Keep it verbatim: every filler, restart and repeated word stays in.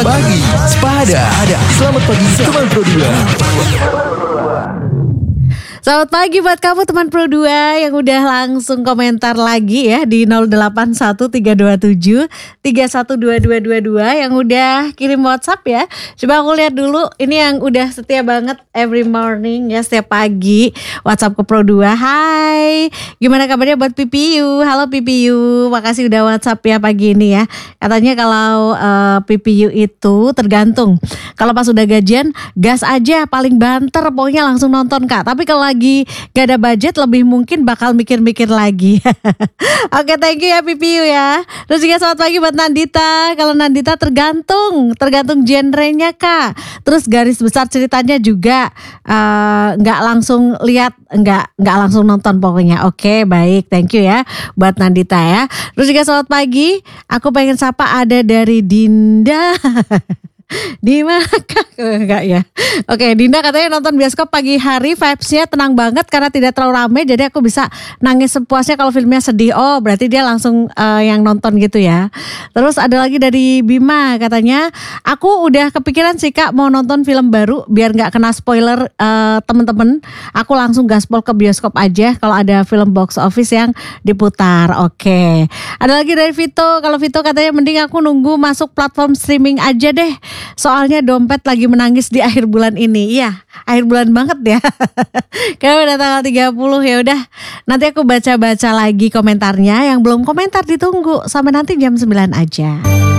Pagi Sepada. Selamat pagi teman Pro dua. Selamat pagi buat kamu teman Pro dua yang udah langsung komentar lagi ya di nol delapan satu tiga dua tujuh tiga satu dua dua dua dua yang udah kirim WhatsApp ya. Coba aku lihat dulu ini yang udah setia banget every morning ya, setiap pagi WhatsApp ke Pro dua. Hai, gimana kabarnya buat Pipiu? Halo Pipiu, makasih udah WhatsApp ya pagi ini ya. Katanya kalau uh, Pipiu itu tergantung. Kalau pas udah gajian gas aja, paling banter pokoknya langsung nonton Kak. Tapi kalau lagi gak ada budget lebih mungkin bakal mikir-mikir lagi. Oke, thank you ya Pipiu ya. Terus juga selamat pagi buat Nandita. Kalau Nandita tergantung, tergantung genrenya Kak. Terus garis besar ceritanya juga uh, nggak langsung lihat, nggak nggak langsung nonton pokoknya. Oke, baik, thank you ya buat Nandita ya. Terus juga selamat pagi. Aku pengen sapa ada dari Dinda. Di mana kak? Enggak ya. Oke, Dinda katanya nonton bioskop pagi hari vibes-nya tenang banget karena tidak terlalu rame, jadi aku bisa nangis sepuasnya kalau filmnya sedih. Oh, berarti dia langsung uh, yang nonton gitu ya. Terus ada lagi dari Bima katanya, aku udah kepikiran sih Kak mau nonton film baru biar nggak kena spoiler uh, temen-temen. Aku langsung gaspol ke bioskop aja kalau ada film box office yang diputar. Oke. Ada lagi dari Vito. Kalau Vito katanya mending aku nunggu masuk platform streaming aja deh. Soalnya dompet lagi menangis di akhir bulan ini. Iya, akhir bulan banget ya. Karena udah tanggal tiga puluh ya udah. Nanti aku baca-baca lagi komentarnya. Yang belum komentar ditunggu sampai nanti jam sembilan aja.